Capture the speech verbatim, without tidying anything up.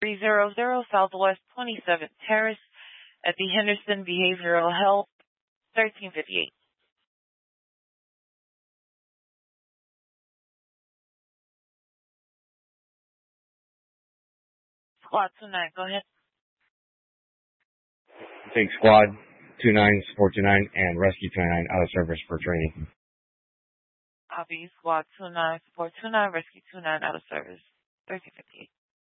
three hundred Southwest twenty-seventh Terrace at the Henderson Behavioral Health, thirteen fifty-eight. Squad two nine, go ahead. Take Squad two nine, Support two nine, and Rescue two nine out of service for training. Copy. Squad two nine, Support two nine, Rescue two nine out of service, thirteen fifty-eight.